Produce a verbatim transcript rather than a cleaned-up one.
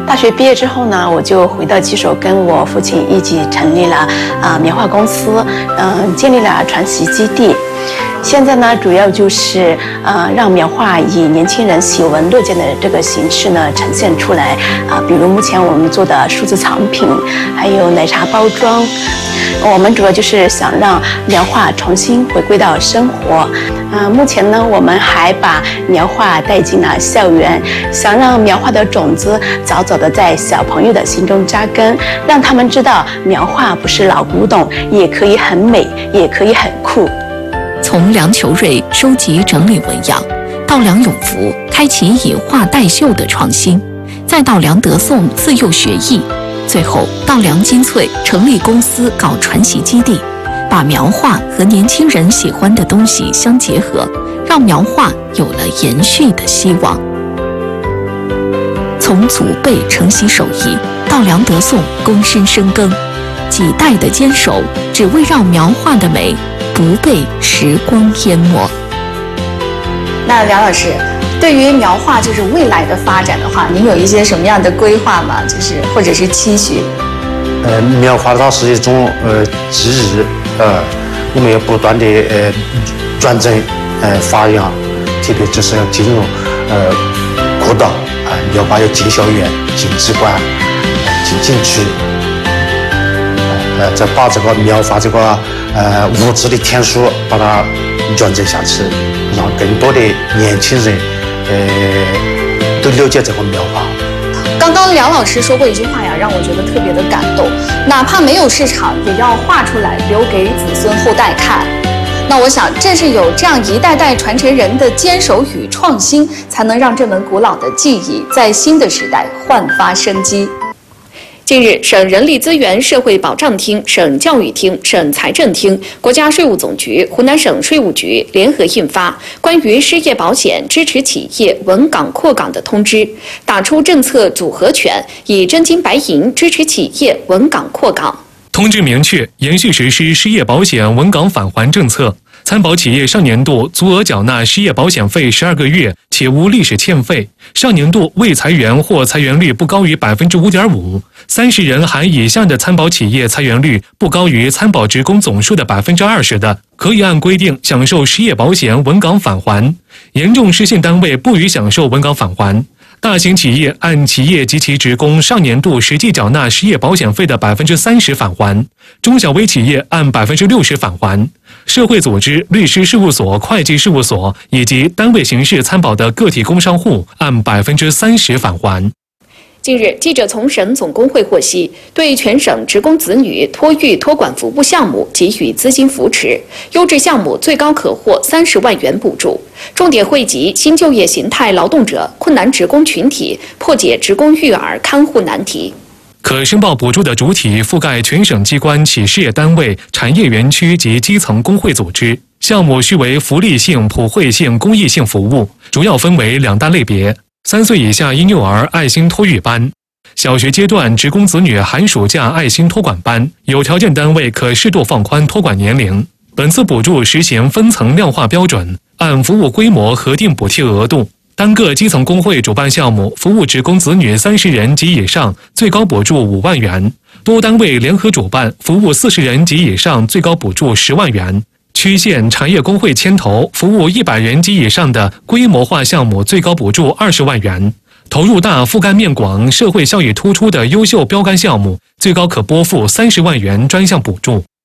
大学毕业之后呢，我就回到吉首，跟我父亲一起成立了啊、呃、棉花公司，嗯、呃，建立了传习基地。现在呢，主要就是呃让棉花以年轻人喜闻乐见的这个形式呢呈现出来啊、呃，比如目前我们做的数字藏品，还有奶茶包装，我们主要就是想让棉花重新回归到生活。啊、呃，目前呢，我们还把棉花带进了校园，想让棉花的种子早早的在小朋友的心中扎根，让他们知道棉花不是老古董，也可以很美，也可以很酷。 从梁求瑞收集整理纹样，到梁永福开启以画带绣的创新，再到梁德颂自幼学艺，最后到梁金翠成立公司搞传习基地，把描画和年轻人喜欢的东西相结合，让描画有了延续的希望。从祖辈承袭手艺到梁德颂躬身深耕，几代的坚守，只为让描画的美不被时光淹没。 那梁老师，对于描画就是未来的发展的话，您有一些什么样的规划吗？就是或者是期许？ 呃，描画它是一种呃技艺，呃，我们要不断的呃转正呃发扬，特别就是要进入呃国道啊，描画要进校园、进机关、进景区。呃，再把这个描画这个呃物质的天书把它传承下去，让更多的年轻人呃都了解这个描画。 刚刚梁老师说过一句话呀，让我觉得特别的感动，哪怕没有市场，也要画出来留给子孙后代看。那我想，正是有这样一代代传承人的坚守与创新，才能让这门古老的技艺在新的时代焕发生机。近日，省人力资源社会保障厅、省教育厅、省财政厅、国家税务总局、湖南省税务局联合印发《关于失业保险支持企业稳岗扩岗的通知》，打出政策组合拳，以真金白银支持企业稳岗扩岗。 通知明确，延续实施失业保险稳岗返还政策。参保企业上年度足额缴纳失业保险费十二个月，且无历史欠费；上年度未裁员或裁员率不高于百分之五点五，三十人含以下的参保企业裁员率不高于参保职工总数的百分之二十的，可以按规定享受失业保险稳岗返还；严重失信单位不予享受稳岗返还。大型企业按企业及其职工上年度实际缴纳失业保险费的百分之三十返还，中小微企业按百分之六十返还，社会组织、律师事务所、会计事务所以及单位形式参保的个体工商户按百分之三十返还。 近日，记者从省总工会获悉，对全省职工子女托育托管服务项目给予资金扶持，优质项目最高可获三十万元补助，重点惠及新就业形态劳动者、困难职工群体，破解职工育儿看护难题。 可申报补助的主体覆盖全省机关企事业单位、产业园区及基层工会组织，项目须为福利性、普惠性、公益性服务，主要分为两大类别。三岁以下婴幼儿爱心托育班，小学阶段职工子女寒暑假爱心托管班，有条件单位可适度放宽托管年龄。本次补助实行分层量化标准，按服务规模核定补贴额度。单个基层工会主办项目，服务职工子女三十人及以上，最高补助五万元；多单位联合主办，服务四十人及以上，最高补助十万元。区县产业工会牵头服务一百人及以上的规模化项目，最高补助二十万元；投入大、覆盖面广、社会效益突出的优秀标杆项目，最高可拨付三十万元专项补助。